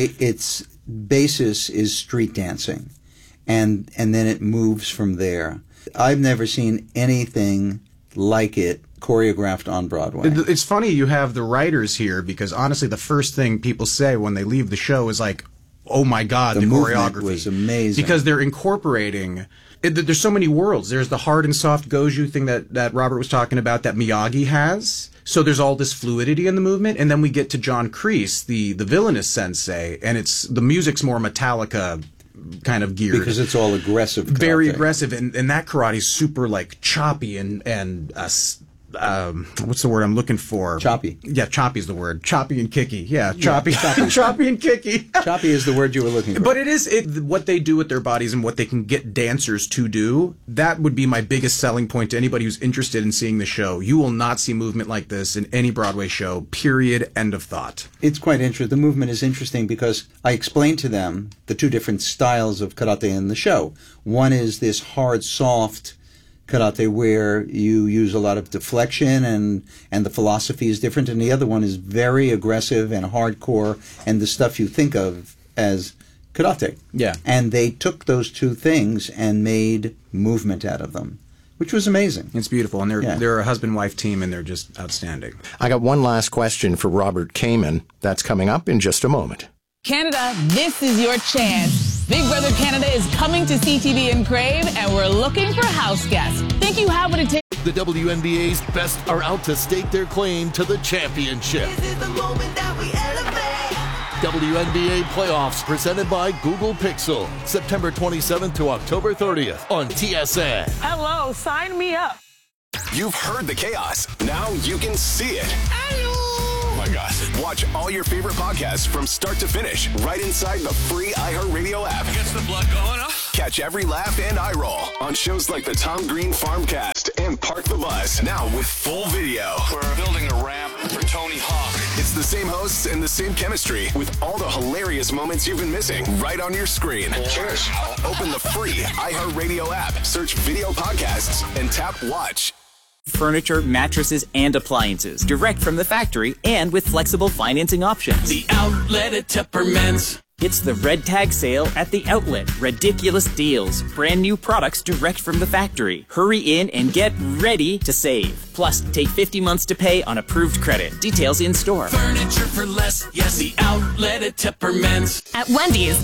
Its basis is street dancing, and then it moves from there. I've never seen anything like it choreographed on Broadway. It's funny you have the writers here, because honestly the first thing people say when they leave the show is like, oh my God, the choreography was amazing. Because they're incorporating... There's so many worlds. There's the hard and soft Goju thing that Robert was talking about that Miyagi has. So there's all this fluidity in the movement. And then we get to John Kreese, the villainous sensei, and the music's more Metallica kind of geared. Because it's all aggressive karate. Very aggressive. And that karate's super like choppy and what's the word I'm looking for? Choppy. Yeah, choppy is the word. Choppy and kicky. Yeah, choppy. Choppy and kicky. Choppy is the word you were looking for. But what they do with their bodies and what they can get dancers to do, that would be my biggest selling point to anybody who's interested in seeing the show. You will not see movement like this in any Broadway show, period, end of thought. It's quite interesting. The movement is interesting because I explained to them the two different styles of karate in the show. One is this hard, soft karate where you use a lot of deflection and the philosophy is different, and the other one is very aggressive and hardcore and the stuff you think of as karate. Yeah. And they took those two things and made movement out of them, which was amazing. It's beautiful, and they're a husband-wife team, and they're just outstanding. I got one last question for Robert Kamen. That's coming up in just a moment. Canada, this is your chance. Big Brother Canada is coming to CTV and Crave, and we're looking for house guests. Think you have what it takes? The WNBA's best are out to stake their claim to the championship. This is the moment that we elevate. WNBA playoffs presented by Google Pixel. September 27th to October 30th on TSN. Hello, sign me up. You've heard the chaos. Now you can see it. Oh my gosh. Watch all your favorite podcasts from start to finish right inside the free iHeartRadio app. Gets the blood going, huh? Catch every laugh and eye roll on shows like the Tom Green Farmcast and Park the Bus. Now with full video. We're building a ramp for Tony Hawk. It's the same hosts and the same chemistry with all the hilarious moments you've been missing right on your screen. Cheers. Open the free iHeartRadio app, search video podcasts, and tap watch. Furniture, mattresses, and appliances direct from the factory and with flexible financing options. The outlet at Teppermans. It's the Red Tag Sale at the Outlet. Ridiculous deals. Brand new products direct from the factory. Hurry in and get ready to save. Plus, take 50 months to pay on approved credit. Details in store. Furniture for less. Yes, the outlet at Teppermans. At Wendy's,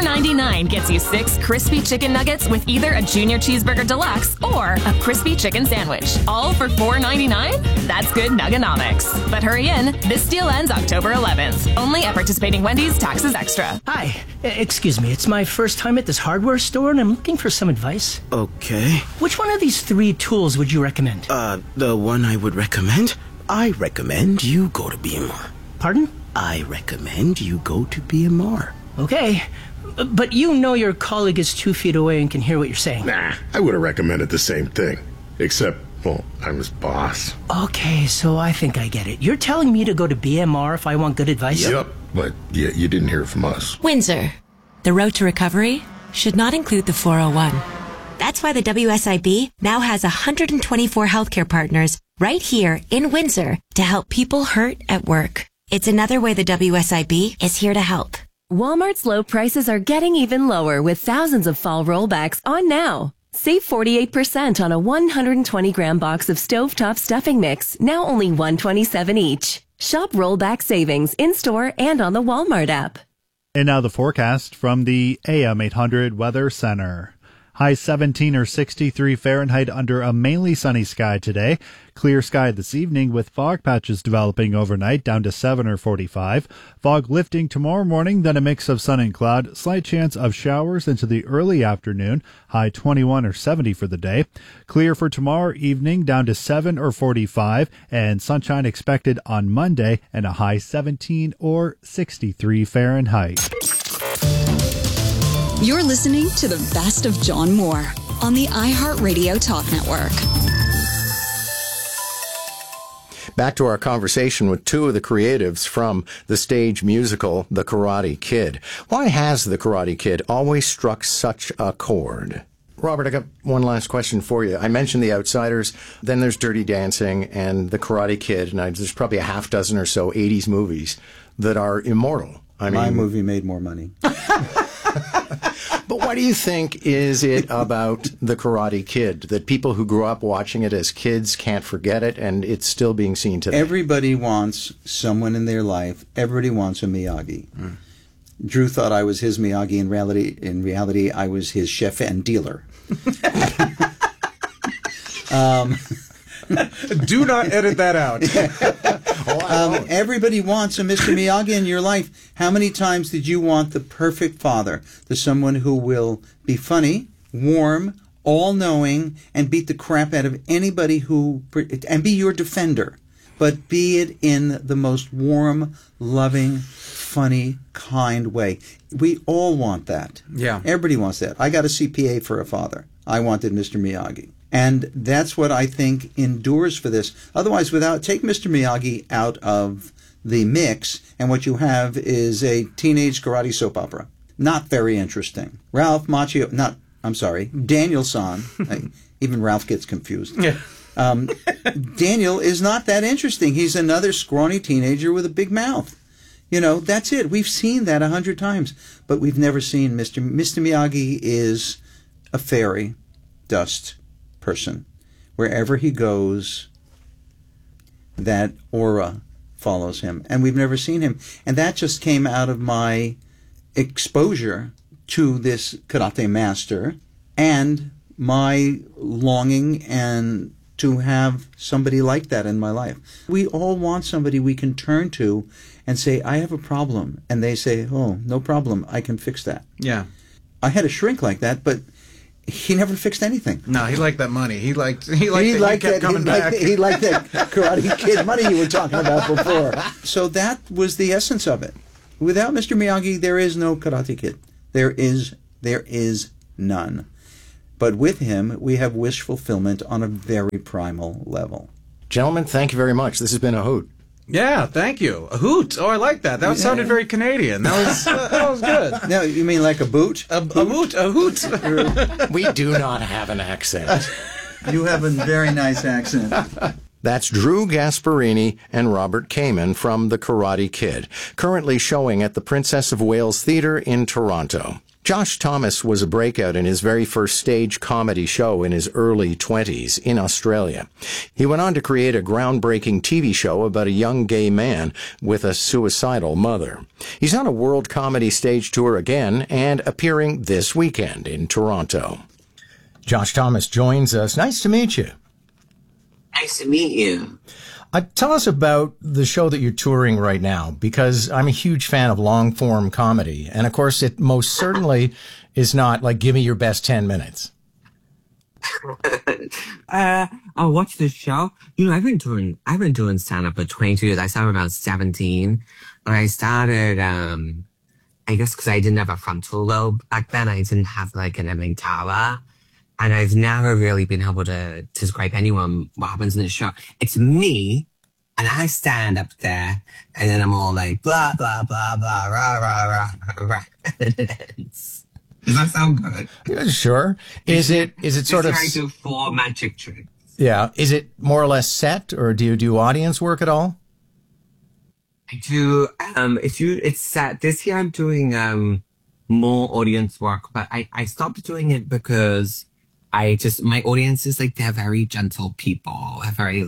$4.99 gets you 6 crispy chicken nuggets with either a Junior Cheeseburger Deluxe or a crispy chicken sandwich. All for $4.99? That's good nugganomics. But hurry in. This deal ends October 11th. Only at participating Wendy's, taxes extra. Hi, excuse me, it's my first time at this hardware store and I'm looking for some advice. Okay. Which one of these 3 tools would you recommend? The one I would recommend? I recommend you go to BMR. Pardon? I recommend you go to BMR. Okay, but you know your colleague is 2 feet away and can hear what you're saying. Nah, I would have recommended the same thing. Except, well, I'm his boss. Okay, so I think I get it. You're telling me to go to BMR if I want good advice? Yep, but yeah, you didn't hear it from us. Windsor. The road to recovery should not include the 401. That's why the WSIB now has 124 healthcare partners right here in Windsor to help people hurt at work. It's another way the WSIB is here to help. Walmart's low prices are getting even lower with thousands of fall rollbacks on now. Save 48% on a 120-gram box of stovetop stuffing mix, now only $1.27 each. Shop rollback savings in-store and on the Walmart app. And now the forecast from the AM 800 Weather Center. High 17 or 63 Fahrenheit under a mainly sunny sky today. Clear sky this evening with fog patches developing overnight down to 7 or 45. Fog lifting tomorrow morning, then a mix of sun and cloud. Slight chance of showers into the early afternoon. High 21 or 70 for the day. Clear for tomorrow evening down to 7 or 45. And sunshine expected on Monday and a high 17 or 63 Fahrenheit. You're listening to the best of John Moore on the iHeartRadio Talk Network. Back to our conversation with 2 of the creatives from the stage musical The Karate Kid. Why has The Karate Kid always struck such a chord? Robert, I got one last question for you. I mentioned The Outsiders, then there's Dirty Dancing and The Karate Kid, and there's probably a half dozen or so 80s movies that are immortal. My movie made more money. But what do you think is it about The Karate Kid that people who grew up watching it as kids can't forget it and it's still being seen today? Everybody wants someone in their life. Everybody wants a Miyagi. Drew thought I was his Miyagi. In reality, I was his chef and dealer. Do not edit that out. Everybody wants a Mr. Miyagi in your life. How many times did you want the perfect father? The someone who will be funny, warm, all-knowing, and beat the crap out of anybody and be your defender. But be it in the most warm, loving, funny, kind way. We all want that. Yeah. Everybody wants that. I got a CPA for a father. I wanted Mr. Miyagi. And that's what I think endures for this. Otherwise, take Mr. Miyagi out of the mix, and what you have is a teenage karate soap opera. Not very interesting. Daniel-san. Even Ralph gets confused. Yeah. Daniel is not that interesting. He's another scrawny teenager with a big mouth. That's it. We've seen that 100 times, but we've never seen Mr. Miyagi is a fairy dust person. wherever he goes, that aura follows him. And we've never seen him. And that just came out of my exposure to this karate master and my longing and to have somebody like that in my life. We all want somebody we can turn to and say, I have a problem. And they say, oh, no problem. I can fix that. Yeah. I had a shrink like that, but he never fixed anything. No, he liked that money. He liked that Karate Kid money you were talking about before. So that was the essence of it. Without Mr. Miyagi, there is no Karate Kid. There is none. But with him, we have wish fulfillment on a very primal level. Gentlemen, thank you very much. This has been a hoot. Yeah, thank you. A hoot. Oh, I like that. That sounded very Canadian. That was good. No, you mean like a boot? A boot? A hoot? We do not have an accent. You have a very nice accent. That's Drew Gasparini and Robert Kamen from The Karate Kid, currently showing at the Princess of Wales Theatre in Toronto. Josh Thomas was a breakout in his very first stage comedy show in his early 20s in Australia. He went on to create a groundbreaking TV show about a young gay man with a suicidal mother. He's on a world comedy stage tour again and appearing this weekend in Toronto. Josh Thomas joins us. Nice to meet you. Nice to meet you. Tell us about the show that you're touring right now, because I'm a huge fan of long-form comedy. And, of course, it most certainly is not like, give me your best 10 minutes. I'll watch this show. You know, I've been doing stand-up for 22 years. I started about 17. And I started, I guess because I didn't have a frontal lobe back then. I didn't have, like, an amygdala. And I've never really been able to describe anyone what happens in the show. It's me, and I stand up there, and then I'm all like, blah, blah, blah, blah, rah, rah, rah, rah. Does that sound good? Yeah, sure. Is it sort of... I do 4 magic tricks. Yeah. Is it more or less set, or do you do audience work at all? I do. It's set. This year I'm doing more audience work, but I stopped doing it because... my audience is like, they're very gentle people. They're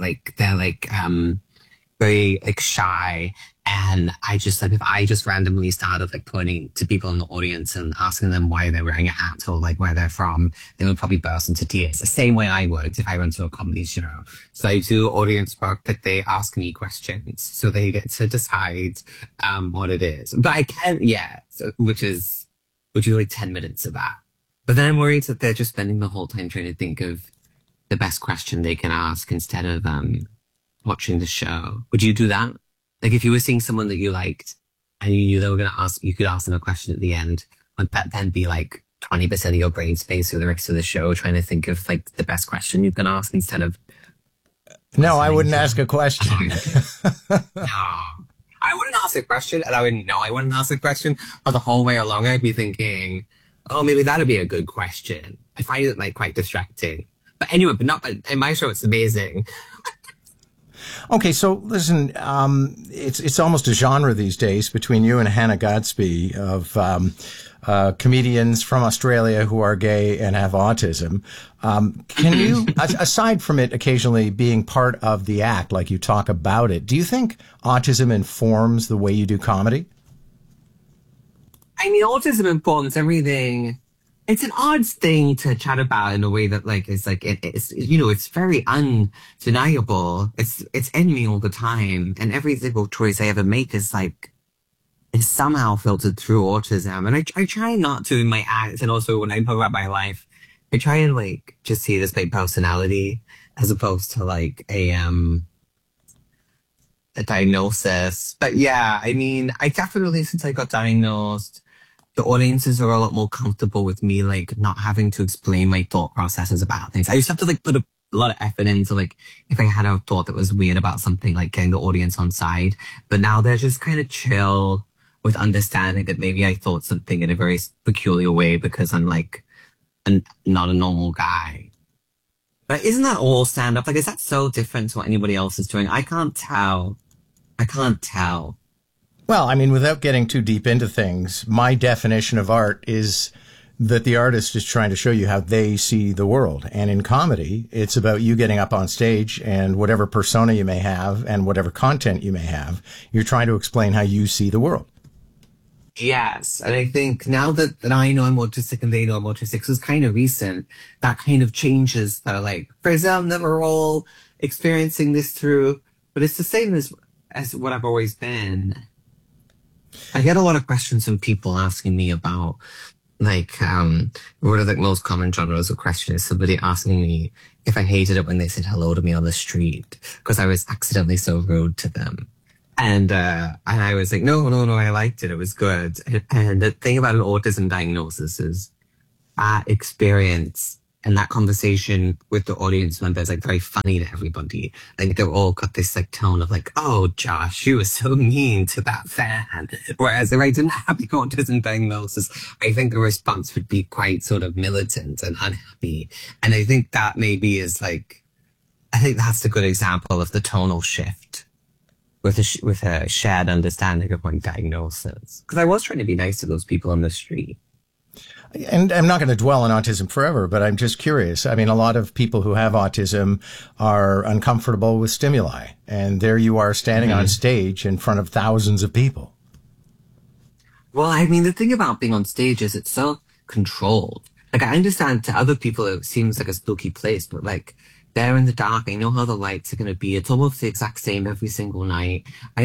very shy. And if I just randomly started like pointing to people in the audience and asking them why they're wearing a hat or like where they're from, they would probably burst into tears. The same way I would if I went to a comedy show. So I do audience work that they ask me questions. So they get to decide, what it is. But I can't, which is like 10 minutes of that. But then I'm worried that they're just spending the whole time trying to think of the best question they can ask instead of watching the show. Would you do that? Like if you were seeing someone that you liked and you knew they were going to ask, you could ask them a question at the end. Would that then be like 20% of your brain space for the rest of the show trying to think of like the best question you can ask instead of... No, I wouldn't ask a question. No. I wouldn't ask a question and I wouldn't know I wouldn't ask a question. But the whole way along I'd be thinking... oh, maybe that'd be a good question. I find it like quite distracting. But anyway, in my show, it's amazing. Okay, so listen, it's almost a genre these days between you and Hannah Gadsby of comedians from Australia who are gay and have autism. Can you, aside from it occasionally being part of the act, like you talk about it, do you think autism informs the way you do comedy? I mean, autism informs everything. It's an odd thing to chat about in a way that, like, it's like, it's, you know, it's very undeniable. It's in me all the time. And every single choice I ever make is like, is somehow filtered through autism. And I try not to in my acts. And also when I talk about my life, I try and like, just see this my personality as opposed to like a diagnosis. But yeah, I mean, I definitely, since I got diagnosed, the audiences are a lot more comfortable with me, like, not having to explain my thought processes about things. I used to have to, like, put a lot of effort into, like, if I had a thought that was weird about something, like, getting the audience on side. But now they're just kind of chill with understanding that maybe I thought something in a very peculiar way because I'm, like, not a normal guy. But isn't that all stand-up? Like, is that so different to what anybody else is doing? I can't tell. Well, I mean, without getting too deep into things, my definition of art is that the artist is trying to show you how they see the world. And in comedy, it's about you getting up on stage and whatever persona you may have and whatever content you may have, you're trying to explain how you see the world. Yes, and I think now that I know I'm autistic and they know I'm autistic, so it's kind of recent, that kind of changes. That like, for example, we're all experiencing this through, but it's the same as what I've always been. I get a lot of questions from people asking me about, like, what are the most common genres of questions? Somebody asking me if I hated it when they said hello to me on the street because I was accidentally so rude to them. And I was like, no, I liked it. It was good. And the thing about an autism diagnosis is that experience and that conversation with the audience member is like very funny to everybody. Like they've all got this like tone of like, oh, Josh, you were so mean to that fan. Whereas if I didn't have the autism diagnosis, I think the response would be quite sort of militant and unhappy. And I think that maybe is like, I think that's a good example of the tonal shift with a shared understanding of my diagnosis. Because I was trying to be nice to those people on the street. And I'm not going to dwell on autism forever, but I'm just curious. I mean, a lot of people who have autism are uncomfortable with stimuli. And there you are standing on stage in front of thousands of people. Well, I mean, the thing about being on stage is it's so controlled. Like, I understand to other people it seems like a spooky place, but like, they're in the dark. I know how the lights are going to be. It's almost the exact same every single I'm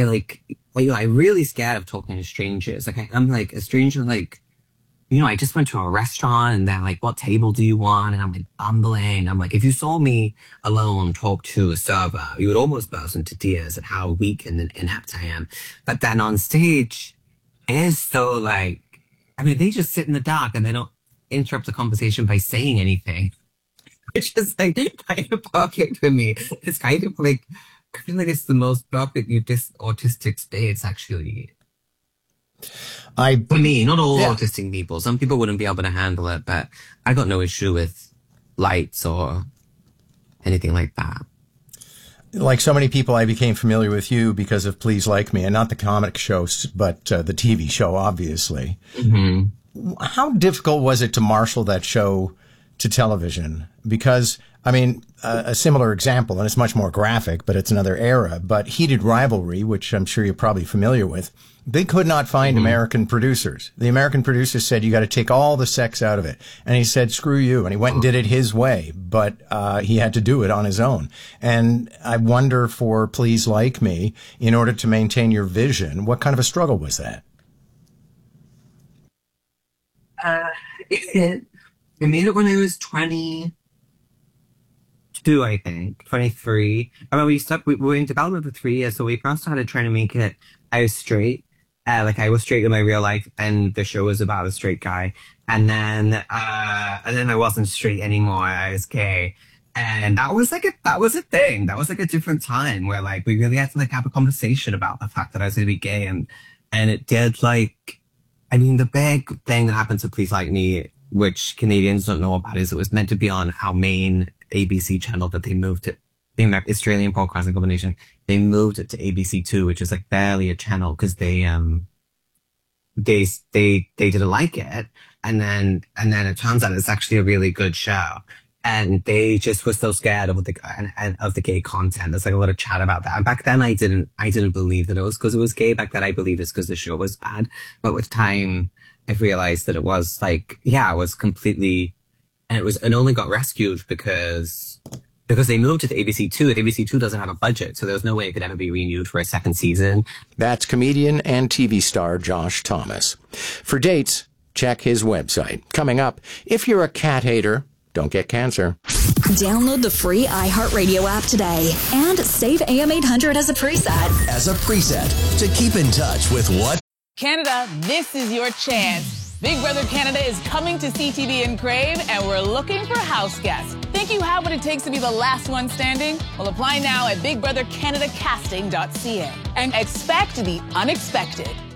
really scared of talking to strangers. Like, I'm like a stranger, like, you know, I just went to a restaurant and they're like, what table do you want? And I'm like, bumbling. I'm like, if you saw me alone talk to a server, you would almost burst into tears at how weak and inept I am. But then on stage, it is so like, I mean, they just sit in the dark and they don't interrupt the conversation by saying anything. Which is like kind of perfect for me. It's kind of like, I feel like it's the most perfect autistic space, actually. For me, not all autistic people. Some people wouldn't be able to handle it, but I got no issue with lights or anything like that. Like so many people, I became familiar with you because of Please Like Me, and not the comic shows, but the TV show, obviously. Mm-hmm. How difficult was it to marshal that show to television? Because, I mean, a similar example, and it's much more graphic, but it's another era, but Heated Rivalry, which I'm sure you're probably familiar with, they could not find American producers. The American producers said, you got to take all the sex out of it. And he said, screw you. And he went and did it his way, but he had to do it on his own. And I wonder for Please Like Me, in order to maintain your vision, what kind of a struggle was that? I made it when I was 22, I think, 23. I mean, we were in development for 3 years, so we first started trying to make it, I was straight. Like I was straight in my real life, and the show was about a straight guy. And then I wasn't straight anymore. I was gay. And that was a thing. That was like a different time where like we really had to like have a conversation about the fact that I was going to be gay. And it did like, I mean, the big thing that happened to Please Like Me, which Canadians don't know about, is it was meant to be on our main ABC channel that they moved it. The Australian Broadcasting Corporation, they moved it to ABC2, which is like barely a channel because they didn't like it. And then it turns out it's actually a really good show. And they just were so scared of the gay content. There's like a lot of chat about that. And back then I didn't believe that it was because it was gay. Back then I believed it's because the show was bad. But with time, I've realized that it was like, yeah, it was completely, and it only got rescued because they moved it to ABC2, and ABC2 doesn't have a budget, so there was no way it could ever be renewed for a second season. That's comedian and TV star Josh Thomas. For dates, check his website. Coming up, if you're a cat hater, don't get cancer. Download the free iHeartRadio app today and save AM 800 as a preset. As a preset to keep in touch with what? Canada, this is your chance. Big Brother Canada is coming to CTV and Crave, and we're looking for house guests. Think you have what it takes to be the last one standing? Well, apply now at BigBrotherCanadaCasting.ca and expect the unexpected.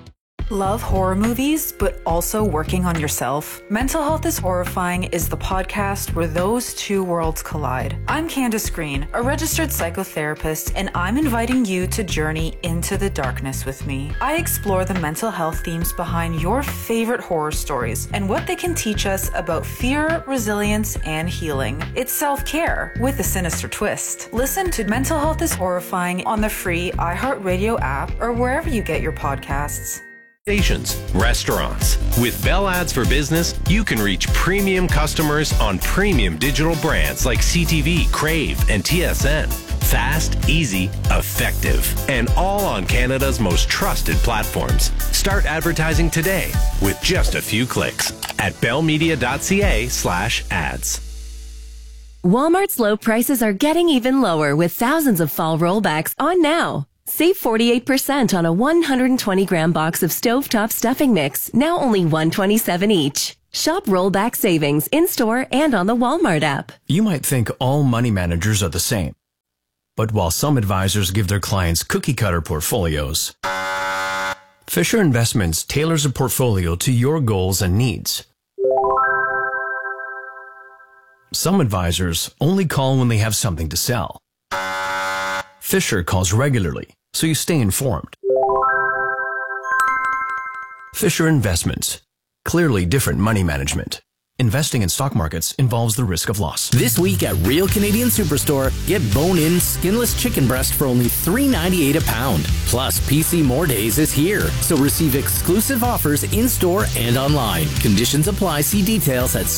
Love horror movies, but also working on yourself? Mental Health is Horrifying is the podcast where those two worlds collide. I'm Candace Green, a registered psychotherapist, and I'm inviting you to journey into the darkness with me. I explore the mental health themes behind your favorite horror stories and what they can teach us about fear, resilience, and healing. It's self-care with a sinister twist. Listen to Mental Health is Horrifying on the free iHeartRadio app or wherever you get your podcasts. Stations, restaurants. With Bell Ads for Business, you can reach premium customers on premium digital brands like CTV, Crave, and TSN. Fast, easy, effective, and all on Canada's most trusted platforms. Start advertising today with just a few clicks at bellmedia.ca/ads. Walmart's low prices are getting even lower with thousands of fall rollbacks on now. Save 48% on a 120-gram box of stovetop stuffing mix, now only $1.27 each. Shop rollback savings in-store and on the Walmart app. You might think all money managers are the same. But while some advisors give their clients cookie-cutter portfolios, Fisher Investments tailors a portfolio to your goals and needs. Some advisors only call when they have something to sell. Fisher calls regularly, so you stay informed. Fisher Investments. Clearly different money management. Investing in stock markets involves the risk of loss. This week at Real Canadian Superstore, get bone-in, skinless chicken breast for only $3.98 a pound. Plus, PC More Days is here, so receive exclusive offers in-store and online. Conditions apply. See details at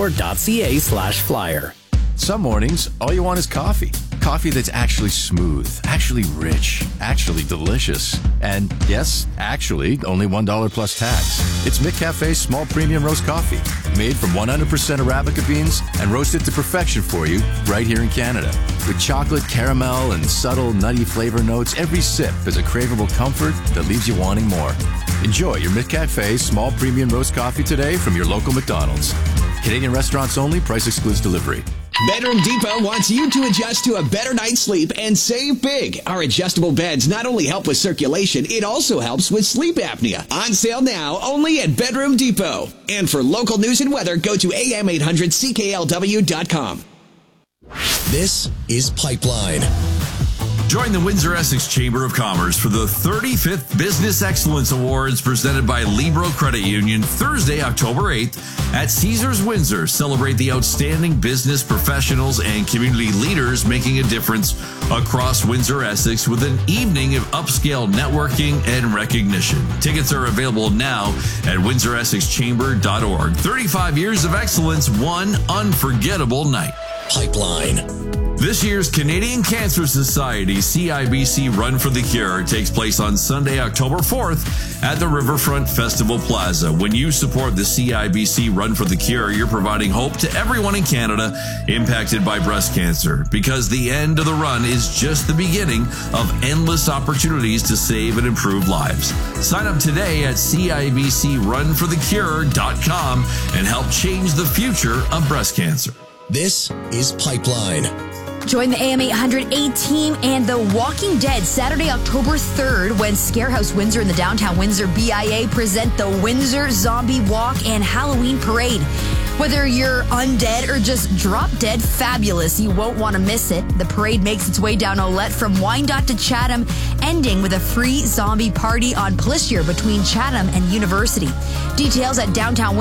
superstore.ca/flyer. Some mornings, all you want is coffee. Coffee that's actually smooth, actually rich, actually delicious. And yes, actually, only $1 plus tax. It's McCafe's small premium roast coffee, made from 100% Arabica beans and roasted to perfection for you right here in Canada. With chocolate, caramel, and subtle nutty flavor notes, every sip is a craveable comfort that leaves you wanting more. Enjoy your McCafe small premium roast coffee today from your local McDonald's. Canadian restaurants only, price excludes delivery. Bedroom Depot wants you to adjust to a better night's sleep and save big. Our adjustable beds not only help with circulation, it also helps with sleep apnea. On sale now only at Bedroom Depot. And for local news and weather, go to am800cklw.com. This is Pipeline. Join the Windsor-Essex Chamber of Commerce for the 35th Business Excellence Awards presented by Libro Credit Union Thursday, October 8th at Caesars Windsor. Celebrate the outstanding business professionals and community leaders making a difference across Windsor-Essex with an evening of upscale networking and recognition. Tickets are available now at windsoressex-chamber.org. 35 years of excellence, one unforgettable night. Pipeline. This year's Canadian Cancer Society CIBC Run for the Cure takes place on Sunday, October 4th at the Riverfront Festival Plaza. When you support the CIBC Run for the Cure, you're providing hope to everyone in Canada impacted by breast cancer, because the end of the run is just the beginning of endless opportunities to save and improve lives. Sign up today at CIBCRunforthecure.com and help change the future of breast cancer. This is Pipeline. Join the AM 800 A-Team and The Walking Dead Saturday, October 3rd when Scarehouse Windsor and the Downtown Windsor BIA present the Windsor Zombie Walk and Halloween Parade. Whether you're undead or just drop dead fabulous, you won't want to miss it. The parade makes its way down Olette from Wyandotte to Chatham, ending with a free zombie party on Plessier between Chatham and University. Details at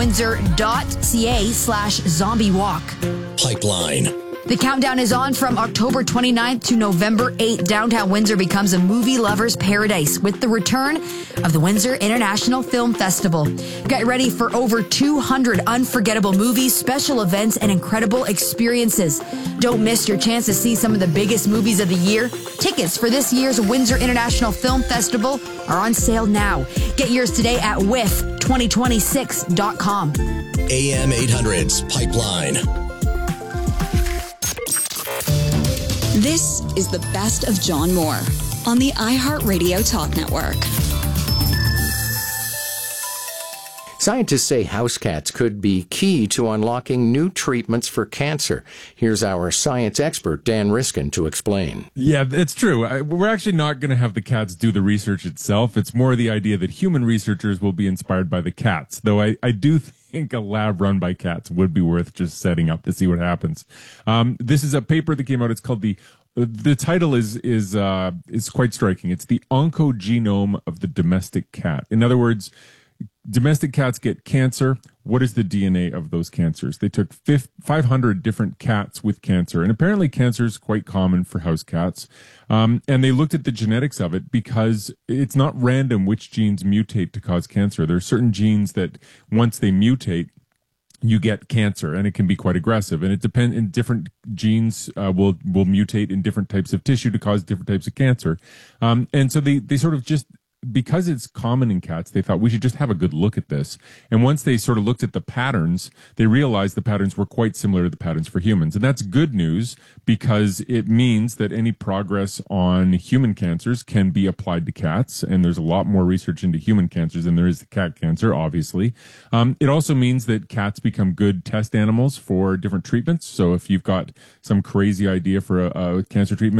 downtownwindsor.ca/zombiewalk. Pipeline. The countdown is on from October 29th to November 8th. Downtown Windsor becomes a movie lover's paradise with the return of the Windsor International Film Festival. Get ready for over 200 unforgettable movies, special events, and incredible experiences. Don't miss your chance to see some of the biggest movies of the year. Tickets for this year's Windsor International Film Festival are on sale now. Get yours today at WIF2026.com. AM 800's Pipeline. This is the best of John Moore on the iHeartRadio Talk Network. Scientists say house cats could be key to unlocking new treatments for cancer. Here's our science expert, Dan Riskin, to explain. Yeah, it's true. We're actually not going to have the cats do the research itself. It's more the idea that human researchers will be inspired by the cats, though I do think a lab run by cats would be worth just setting up to see what happens. This is a paper that came out. It's called the title is quite striking. It's the oncogenome of the domestic cat. In other words, domestic cats get cancer. What is the DNA of those cancers? They took 500 different cats with cancer, and apparently cancer is quite common for house cats. And they looked at the genetics of it because it's not random which genes mutate to cause cancer. There are certain genes that once they mutate, you get cancer, and it can be quite aggressive. And it depends. And different genes will mutate in different types of tissue to cause different types of cancer. And so they sort of just, because it's common in cats, they thought we should just have a good look at this. And once they sort of looked at the patterns, they realized the patterns were quite similar to the patterns for humans. And that's good news because it means that any progress on human cancers can be applied to cats. And there's a lot more research into human cancers than there is to cat cancer, obviously. It also means that cats become good test animals for different treatments. So if you've got some crazy idea for a cancer treatment,